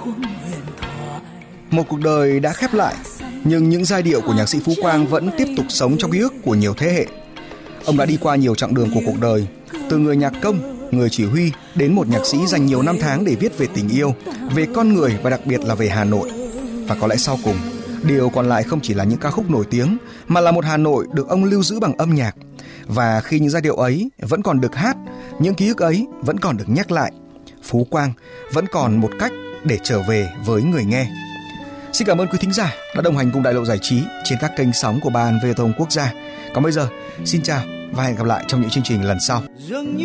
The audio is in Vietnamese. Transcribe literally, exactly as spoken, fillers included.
Một cuộc đời đã khép lại, nhưng những giai điệu của nhạc sĩ Phú Quang vẫn tiếp tục sống trong ký ức của nhiều thế hệ. Ông đã đi qua nhiều chặng đường của cuộc đời, từ người nhạc công, người chỉ huy đến một nhạc sĩ dành nhiều năm tháng để viết về tình yêu, về con người và đặc biệt là về Hà Nội. Và có lẽ sau cùng, điều còn lại không chỉ là những ca khúc nổi tiếng, mà là một Hà Nội được ông lưu giữ bằng âm nhạc. Và khi những giai điệu ấy vẫn còn được hát, những ký ức ấy vẫn còn được nhắc lại, Phú Quang vẫn còn một cách để trở về với người nghe. Xin cảm ơn quý thính giả đã đồng hành cùng Đại Lộ Giải Trí trên các kênh sóng của Ban vê tê vê Quốc gia. Còn bây giờ, xin chào và hẹn gặp lại trong những chương trình lần sau.